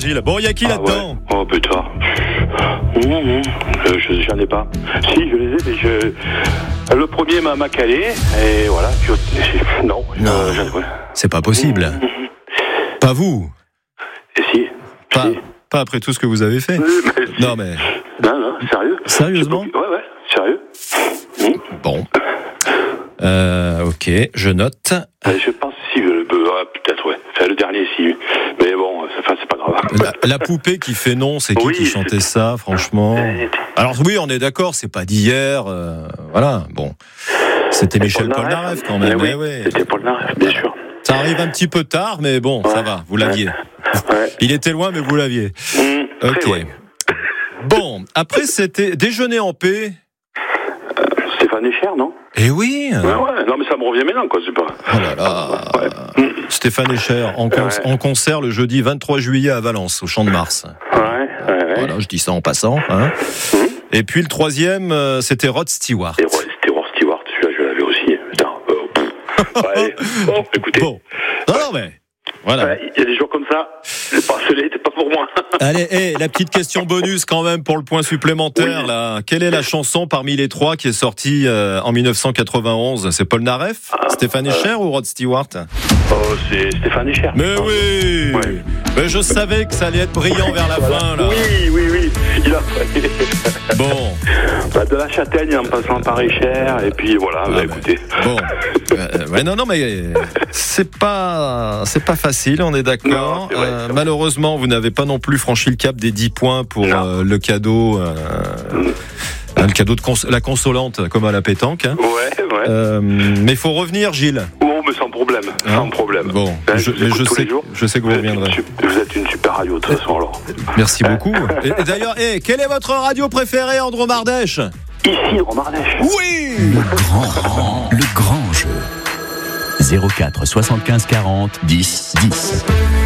Gilles. Bon, il y a qui là-dedans? Ouais. Oh putain. J'en ai pas. Si, je les ai, mais le premier m'a calé, et voilà. Non. C'est pas possible. Pas vous. Et si. Pas après tout ce que vous avez fait. Mais si. Non, mais... Non, sérieux. Sérieusement? Ouais, sérieux. Bon. Ok, je note. Je pense si, peut-être, ouais. Enfin, le dernier, si. Mais bon, c'est pas grave. La poupée qui fait non, c'est qui chantait ça, franchement? Alors oui, on est d'accord, c'est pas d'hier. Voilà, bon. C'était Michel Polnareff quand même. Oui, c'était Polnareff, bien sûr. Ça arrive un petit peu tard, mais bon, ça va, vous l'aviez. Ouais. Il était loin, mais vous l'aviez. Ok. Ouais. Bon, après, c'était Déjeuner en paix. Stéphane Echer, non? Eh oui. Ouais, non mais ça me revient maintenant, quoi, c'est pas... Oh là là. Stéphane Echer en concert le jeudi 23 juillet à Valence, au Champ de Mars. Ouais. Voilà, je dis ça en passant. Hein. Et puis le troisième, c'était Rod Stewart. C'était Rod Stewart, celui-là je l'avais aussi. Putain, bon, écoutez. Bon. Non, mais... Voilà. Il y a des jours comme ça, c'est pas pour moi. Allez, la petite question bonus quand même pour le point supplémentaire là. Quelle est la chanson parmi les trois qui est sortie en 1991? C'est Polnareff, Stéphane Echer ou Rod Stewart? Oh, c'est Stéphane Echer. Mais oui. Ouais. Mais je savais que ça allait être brillant vers la fin là. Oui. Il a Bon. De la Châtaigne en passant par Echer et puis voilà. Écoutez. Bon. Ouais, non, mais c'est pas facile, on est d'accord. Non, Malheureusement, vous n'avez pas non plus franchi le cap des 10 points pour le cadeau. Le cadeau de la consolante comme à la pétanque. Hein. Ouais. Mais il faut revenir, Gilles. Bon, mais sans problème. Sans problème. Bon, je sais que vous reviendrez. Vous êtes une super radio de toute façon alors. Merci beaucoup. Et d'ailleurs, quelle est votre radio préférée, Andro Mardèche? Ici, Romardèche. Oui. Le grand jeu. 04 75 40 10 10.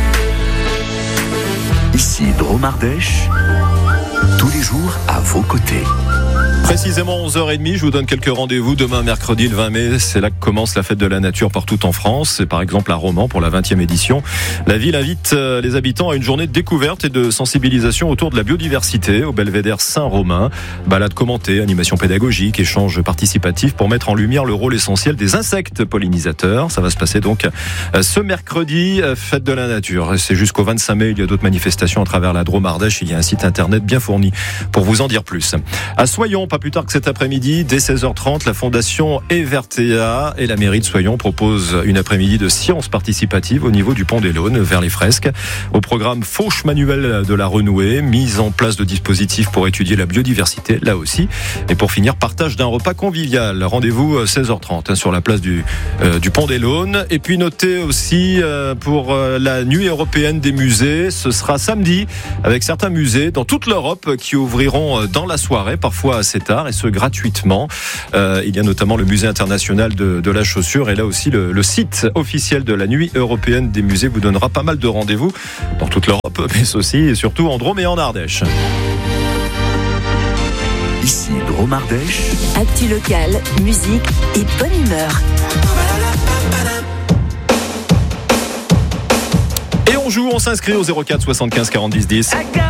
Ici Dromardèche, tous les jours à vos côtés. Précisément 11h30, je vous donne quelques rendez-vous. Demain, mercredi, le 20 mai, c'est là que commence la fête de la nature partout en France. C'est par exemple à Romans pour la 20e édition. La ville invite les habitants à une journée de découverte et de sensibilisation autour de la biodiversité au Belvédère Saint-Romain. Balades commentées, animations pédagogiques, échanges participatifs pour mettre en lumière le rôle essentiel des insectes pollinisateurs. Ça va se passer donc ce mercredi, fête de la nature. C'est jusqu'au 25 mai, il y a d'autres manifestations à travers la Drôme Ardèche. Il y a un site internet bien fourni pour vous en dire plus. À Soyons, pas plus tard que cet après-midi, dès 16h30, la fondation Evertea et la mairie de Soyons proposent une après-midi de sciences participatives au niveau du pont des Launes vers les fresques. Au programme Fauche manuelle de la renouée, mise en place de dispositifs pour étudier la biodiversité, là aussi. Et pour finir, partage d'un repas convivial. Rendez-vous 16h30 sur la place du pont des Launes. Et puis notez aussi pour la nuit européenne des musées, ce sera samedi avec certains musées dans toute l'Europe qui ouvriront dans la soirée, parfois assez tard, et ce gratuitement. Il y a notamment le musée international de la chaussure, et là aussi le site officiel de la nuit européenne des musées vous donnera pas mal de rendez-vous dans toute l'Europe, mais aussi et surtout en Drôme et en Ardèche. Ici Drôme Ardèche. Actu local, musique et bonne humeur. Et on joue, on s'inscrit au 04 75 40 10 10.